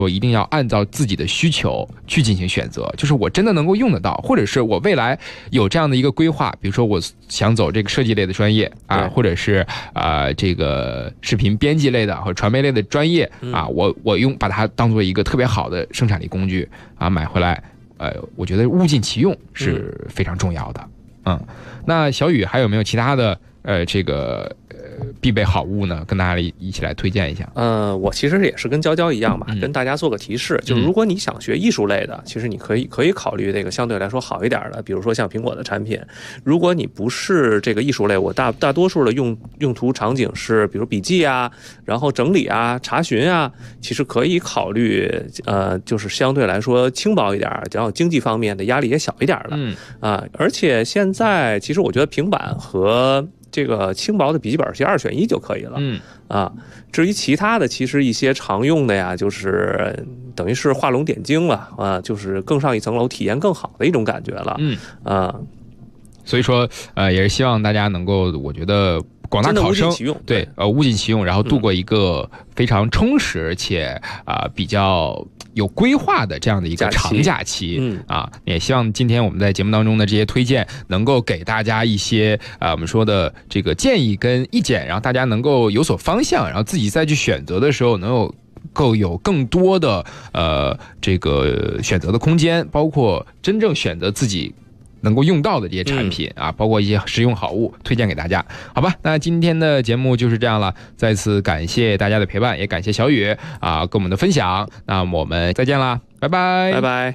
我一定要按照自己的需求去进行选择，就是我真的能够用得到，或者是我未来有这样的一个规划，比如说我想走这个设计类的专业啊，或者是这个视频编辑类的或者传媒类的专业啊，我把它当做一个特别好的生产力工具啊，买回来，我觉得物尽其用是非常重要的。那小雨还有没有其他的这个必备好物呢？跟大家一起来推荐一下。 我其实也是跟娇娇一样吧，跟大家做个提示，就是如果你想学艺术类的，其实你可以考虑那个相对来说好一点的，比如说像苹果的产品。如果你不是这个艺术类，我大多数的用途场景是比如笔记啊，然后整理啊、查询啊，其实可以考虑就是相对来说轻薄一点，然后经济方面的压力也小一点的。而且现在其实我觉得平板和这个轻薄的笔记本其实2选1就可以了。至于其他的，其实一些常用的呀，就是等于是画龙点睛了就是更上一层楼，体验更好的一种感觉了。 所以说也是希望大家能够，我觉得广大考生对物尽其用，然后度过一个非常充实且比较有规划的这样的一个长假期也希望今天我们在节目当中的这些推荐能够给大家一些我们说的这个建议跟意见，然后大家能够有所方向，然后自己再去选择的时候能够有更多的这个选择的空间，包括真正选择自己能够用到的这些产品包括一些实用好物推荐给大家。好吧，那今天的节目就是这样了，再次感谢大家的陪伴，也感谢小雨跟我们的分享。那我们再见啦，拜拜， 拜拜。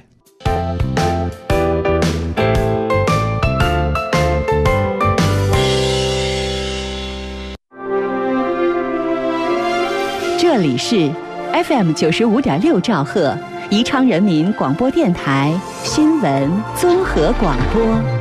这里是 FM 95.6兆赫，宜昌人民广播电台新闻综合广播。